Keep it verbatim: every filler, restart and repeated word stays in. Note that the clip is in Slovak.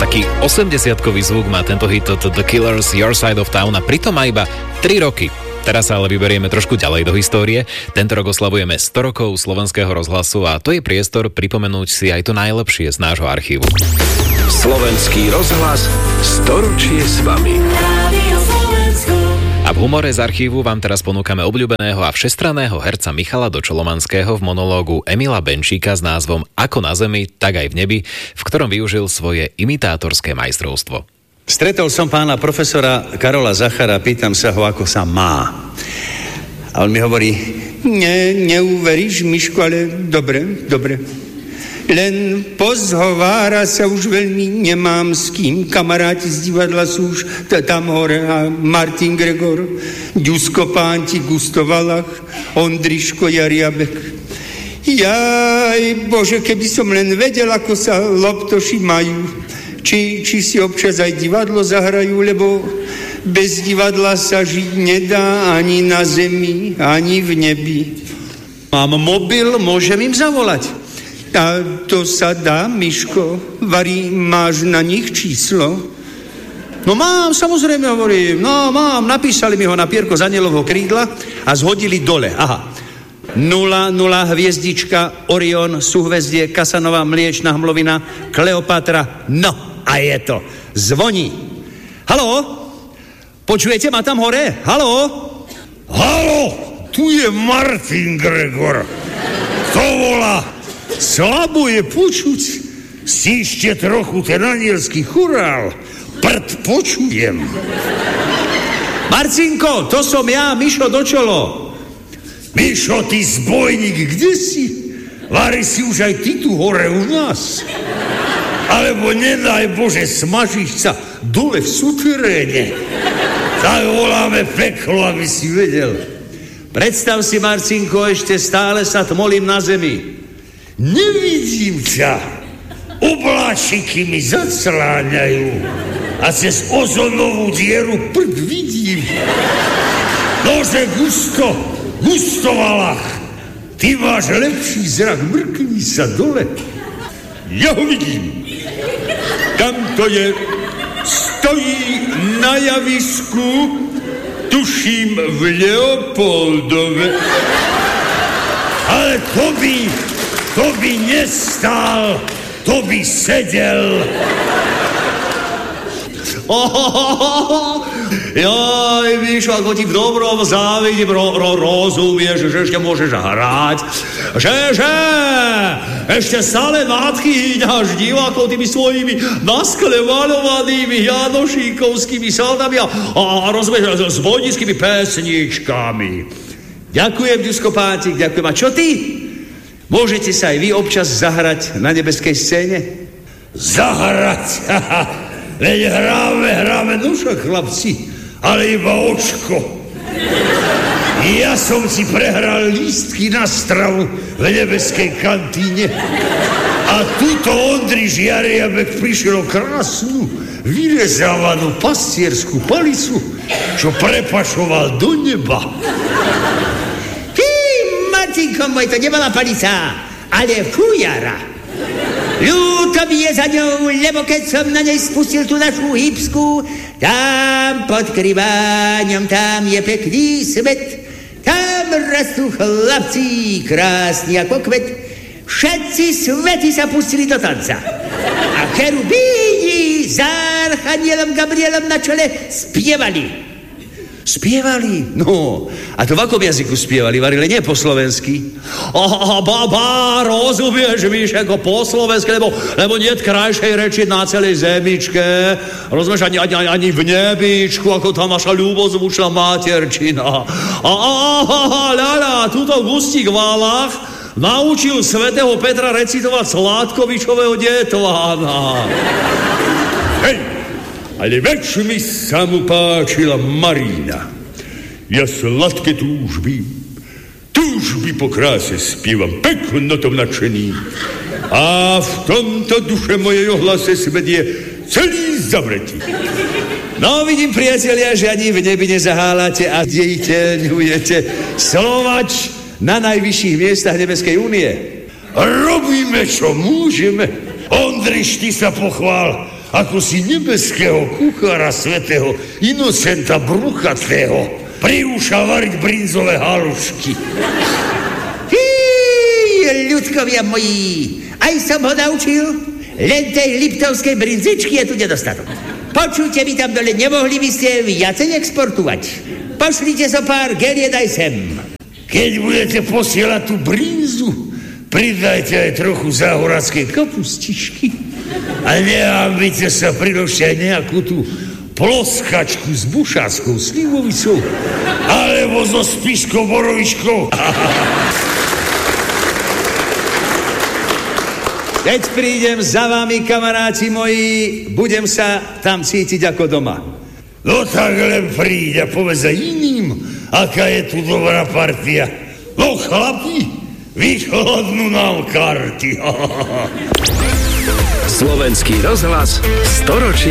Taký osemdesiatkový zvuk má tento hit od The Killers, Your Side of Town, a pritom má iba tri roky. Teraz sa ale vyberieme trošku ďalej do histórie. Tento rok oslavujeme sto rokov Slovenského rozhlasu a to je priestor pripomenúť si aj to najlepšie z nášho archívu. Slovenský rozhlas, storočie s vami. A v humore z archívu vám teraz ponúkame obľúbeného a všestranného herca Michala Dočolomanského v monológu Emila Benčíka s názvom Ako na zemi, tak aj v nebi, v ktorom využil svoje imitátorské majstrovstvo. Stretol som pána profesora Karola Zachara, pýtam sa ho, ako sa má. A on mi hovorí, ne, neuveríš, Miško, ale dobre, dobre. Len pozhovára sa už veľmi nemám s kým. Kamaráti z divadla sú už t- tam hore. A Martin Gregor, Ďusko Pánti, Gusto Valach, Ondriško Jariabek. Jaj, Bože, keby som len vedel, ako sa loptoši majú. Či, či si občas aj divadlo zahrajú, lebo bez divadla sa žiť nedá ani na zemi, ani v nebi. Mám mobil, môžem im zavolať. A to sa dá, Miško? Vari, máš na nich číslo? No mám, samozrejme, hovorím. No mám, napísali mi ho na pierko z anielovho krídla a zhodili dole. Aha. nula, nula, hviezdička, Orion, súhvezdie, Kasanova, Mliečna hmlovina, Kleopatra. No, a je to. Zvoní. Haló? Počujete ma tam hore? Haló? Haló? Tu je Martin Gregor. To volá. Slabo je počuť. Stíšte trochu ten anielský chorál. Prd počujem. Marcinko, to som ja, Mišo Dočolo. Mišo, ty zbojník, kde si? Vari si už aj ty tu hore u nás? Alebo nedaj Bože, smažíš sa dole v suteréne. Tak voláme peklo, aby si vedel. Predstav si, Marcinko, ešte stále sa tmolím na zemi. Nevidím ťa. Obláčiky mi zacláňajú a cez ozonovú dieru prd vidím. Nože, Gusto, Gusto Valach, ty máš lepší zrak, mrkni sa dole. Ja ho vidím. Tam to je. Stojí na javisku, tuším v Leopoldove. Ale to by... To by nestál, to by sedel. Oh, jaj, víš, ako ti v dobrom závidím, ro, ro, rozumieš, že ešte môžeš hrať. Že, že, ešte stále nádchy hýňaš divákov tými svojimi nasklevalovanými janošíkovskými saldami a, a rozumieš, s vojnickými pesničkami. Ďakujem, Ďusko Pántik, ďakujem. A čo ty? Môžete sa aj vy občas zahrať na nebeskej scéne? Zahrať? Veď hráme, hráme, no však chlapci, ale iba očko. Ja som si prehral lístky na stravu v nebeskej kantíne a túto Ondriš Jariabek prišiel krásnu, vyrezávanú pastierskú palicu, čo prepašoval do neba. Marcinko môj, to nebola palica, ale fujara. Ľúto mi je za ňou, lebo keď som na nej spustil tú našu hybsku, tam pod kryváňom, tam je pekný svet, tam rastú chlapci, krásni ako kvet. Všetci svety sa pustili do tanca. A cherubíni s archanielom Gabrielom na čele spievali. Spievali? No, a to v akom jazyku spievali? Varili nie po slovensky? Aha, baba, rozumieš, víš, ako po slovensky, lebo, lebo niet krajšej reči na celej zemičke. Rozumieš, ani, ani, ani v nebičku, ako tá naša ľubozvučná materčina. A, a, a, a, ľaľa, túto Gustík Valach naučil svätého Petra recitovať Sládkovičového Detvána. Hej! Ale väčšmi sa mu páčila Marína. Ja sladké túžby, túžby po kráse spievam, pekno tom nadšený. A v tomto duše mojej ohlase svet je celý zavretý. No, vidím, priatelia, že ani v nebi nezahálate a dejteľujete Slovač na najvyšších miestach Nebeskej únie. Robíme, čo môžeme. Ondriš, ty sa pochvál. ako si nebeského kuchára svätého Inocenta Bruchatého priúša variť brinzové halušky. Hí, ľudkovia moji, aj som ho naučil, len tej liptovskej brinzičky je tu nedostatok. Počujte, vy tam dole, nemohli by ste viacej exportovať. Pošlite so pár geliet aj sem. Keď budete posielať tú brinzu, pridajte aj trochu záhorackej kapustičky. A nehábite sa, priložte aj nejakú tú ploskačku s bušáckou slivovicou alebo so spiškou borovičkou. Keď prídem za vami, kamaráti moji, budem sa tam cítiť ako doma. No tak len príď a povedz aj iným, aká je tu dobrá partia. No chlapi, vychladnú nám karty. Slovenský rozhlas storočie